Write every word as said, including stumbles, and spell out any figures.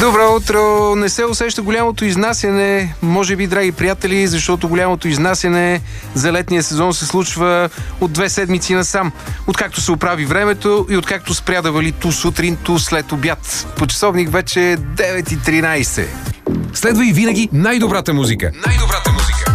Добро утро! Не се усеща голямото изнасяне, може би, драги приятели, защото голямото изнасяне за летния сезон се случва от две седмици насам. Откакто се оправи времето и откакто спря да вали ту сутрин, ту след обяд. По часовник вече девет и тринайсет. Следва и винаги най-добрата музика. Най-добрата